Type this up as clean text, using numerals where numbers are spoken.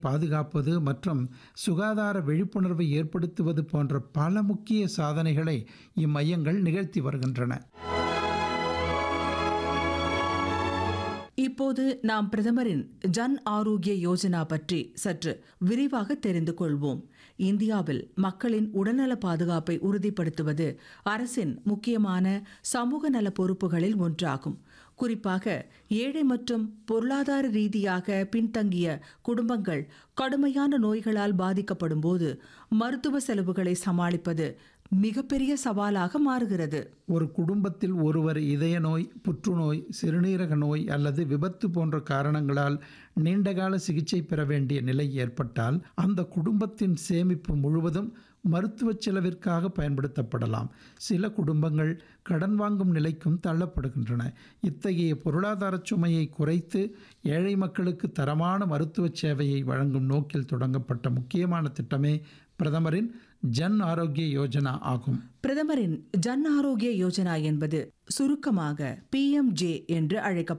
பாதுகாப்பது மற்றும் சுகாதார விழிப்புணர்வை ஏற்படுத்துவது போன்ற பல முக்கிய சாதனைகளை இம்மையங்கள் நிகழ்த்தி வருகின்றன. இப்போது நாம் பிரதமரின் ஜன் ஆரோக்கிய யோஜனா பற்றி சற்று விரிவாக தெரிந்து கொள்வோம். இந்தியாவில் மக்களின் உடல்நல பாதுகாப்பை உறுதிப்படுத்துவது அரசின் முக்கியமான சமூக நல பொறுப்புகளில் ஒன்றாகும். குறிப்பாக ஏழை மற்றும் பொருளாதார ரீதியாக பின்தங்கிய குடும்பங்கள் கடுமையான நோய்களால் பாதிக்கப்படும் போது மருத்துவ செலவுகளை சமாளிப்பது மிகப்பெரிய சவாலாக மாறுகிறது. ஒரு குடும்பத்தில் ஒருவர் இதய நோய், புற்றுநோய், சிறுநீரக நோய் அல்லது விபத்து போன்ற காரணங்களால் நீண்டகால சிகிச்சை பெற வேண்டிய நிலை ஏற்பட்டால் அந்த குடும்பத்தின் சேமிப்பு முழுவதும் மருத்துவ செலவிற்காக பயன்படுத்தப்படலாம். சில குடும்பங்கள் கடன் வாங்கும் நிலைக்கும் தள்ளப்படுகின்றன. இத்தகைய பொருளாதார சுமையை குறைத்து ஏழை மக்களுக்கு தரமான மருத்துவ சேவையை வழங்கும் நோக்கில் தொடங்கப்பட்ட முக்கியமான திட்டமே பிரதமரின் ஜன் ஆரோக்கிய யோஜனா ஆகும். பிரதமரின் ஜன் ஆரோக்கிய யோஜனா என்பது சுருக்கமாக PMJ என்று அழைக்கப்படும்.